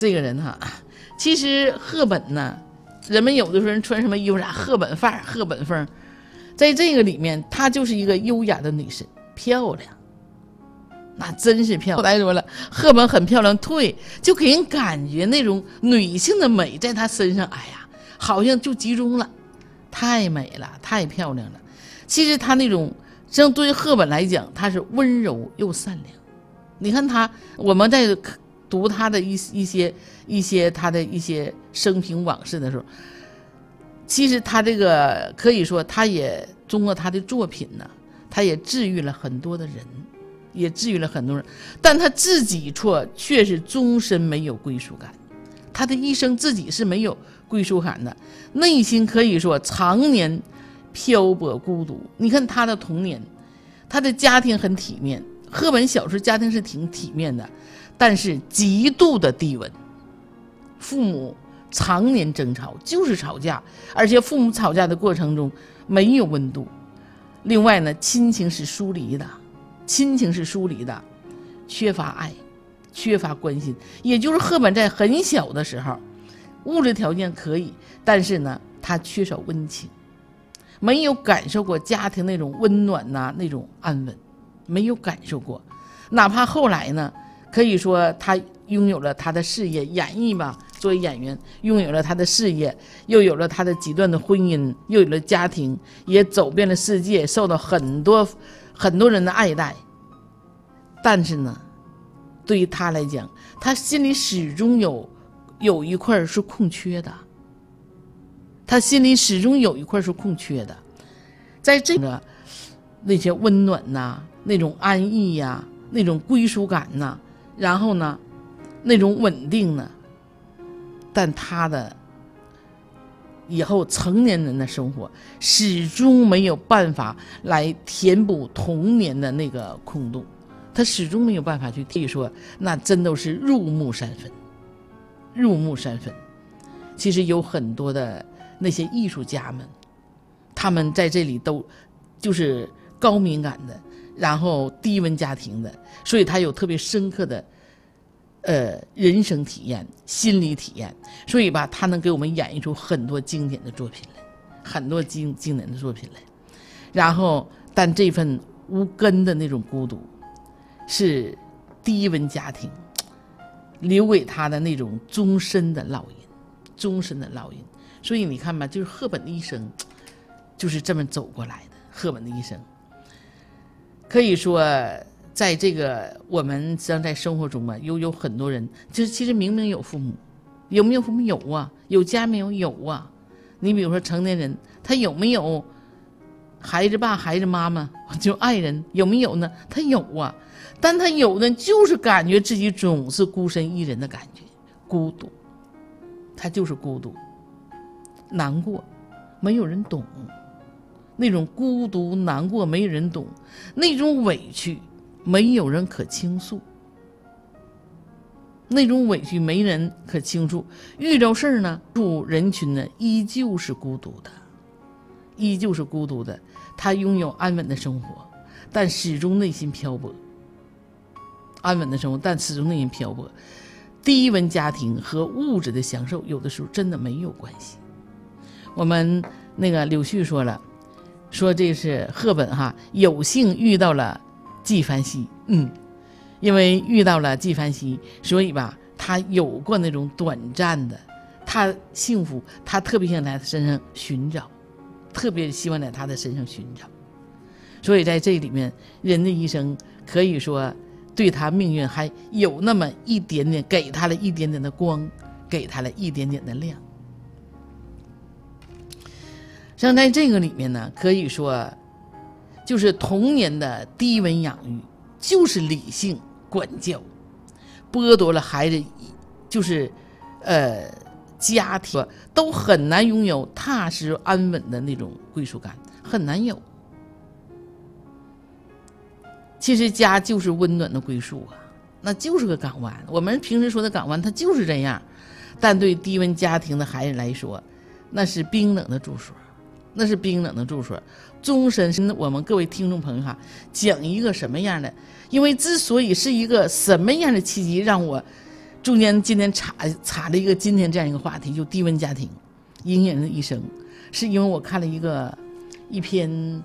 这个人哈，其实赫本呢，人们有的时候人穿什么衣服啥赫本范儿、赫本风，在这个里面，她就是一个优雅的女神，漂亮，那真是漂亮。后来说了，赫本很漂亮，就给人感觉那种女性的美在她身上，哎呀，好像就集中了，太美了，太漂亮了。其实她那种，像对于赫本来讲，她是温柔又善良。你看她，我们在读她的一些她的一些生平往事的时候，其实她这个可以说，她也通过她的作品呢，她也治愈了很多的人，也治愈了很多人，但她自己却是终身没有归属感，她的一生自己是没有归属感的，内心可以说常年漂泊孤独。你看她的童年，她的家庭很体面，赫本小时候家庭是挺体面的，但是极度的低温，父母常年争吵，就是吵架，而且父母吵架的过程中没有温度。另外呢，亲情是疏离的，缺乏爱，缺乏关心。也就是赫本在很小的时候，物质条件可以，但是呢，他缺少温情，没有感受过家庭那种温暖呐，那种安稳，没有感受过。哪怕后来呢，可以说他拥有了他的事业，演艺吧，作为演员拥有了他的事业，又有了他的几段的婚姻，又有了家庭，也走遍了世界，受到很多人的爱戴。但是呢，对于他来讲，他心里始终有一块是空缺的，在这个那些温暖呐，那种安逸呀，那种归属感呐，然后呢，那种稳定呢，但他的以后成年人的生活始终没有办法来填补童年的那个空洞，他始终没有办法去，可以说那真都是入木三分。其实有很多的那些艺术家们，他们在这里都就是高敏感的，然后低温家庭的，所以他有特别深刻的人生体验、心理体验，所以吧，他能给我们演绎出很多经典的作品来，然后但这份无根的那种孤独，是低温家庭留给他的那种终身的烙印。所以你看吧，就是赫本的一生就是这么走过来的。赫本的一生可以说，在这个我们实际上在生活中嘛，有很多人就是其实明明有父母，有没有父母？有啊。有家没有？有啊。你比如说成年人，他有没有孩子爸孩子妈妈就爱人？有没有呢？他有啊。但他有的就是感觉自己总是孤身一人的感觉，孤独，他就是孤独，难过，没有人懂，那种孤独难过没有人懂，那种委屈没有人可倾诉，遇到事儿呢，入人群呢依旧是孤独的，他拥有安稳的生活，但始终内心漂泊。低温家庭和物质的享受有的时候真的没有关系。我们那个柳絮说了，说这是赫本有幸遇到了纪梵希，因为遇到了纪梵希，所以吧，他有过那种短暂的，他幸福，他特别想在他身上寻找，所以在这里面，人的一生可以说对他命运还有那么一点点，给他了一点点的光，给他了一点点的亮。像在这个里面呢，可以说就是童年的低温养育，就是理性管教，剥夺了孩子就是家庭都很难拥有踏实安稳的那种归属感，很难有。其实家就是温暖的归宿啊，那就是个港湾。我们平时说的港湾，它就是这样。但对低温家庭的孩子来说，那是冰冷的住所，终身。我们各位听众朋友讲一个什么样的？因为之所以是一个什么样的契机，让我中间今天插了一个今天这样一个话题，就低温家庭影响人的一生，是因为我看了一篇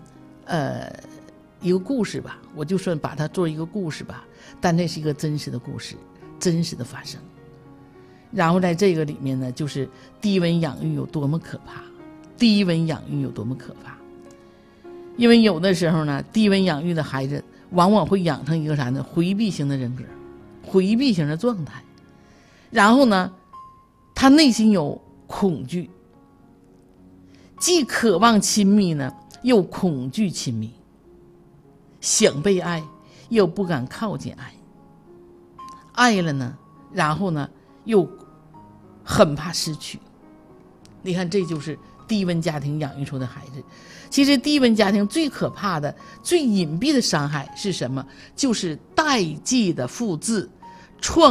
一个故事吧，我就算把它做一个故事吧，但这是一个真实的故事，真实的发生。然后在这个里面呢，就是低温养育有多么可怕，低温养育有多么可怕。因为有的时候呢，低温养育的孩子往往会养成一个啥呢？回避型的人格，回避型的状态。然后呢，他内心有恐惧，既渴望亲密呢，又恐惧亲密，想被爱又不敢靠近爱，爱了呢，然后呢又很怕失去。你看，这就是低温家庭养育出的孩子。其实低温家庭最可怕的、最隐蔽的伤害是什么？就是代际的复制，创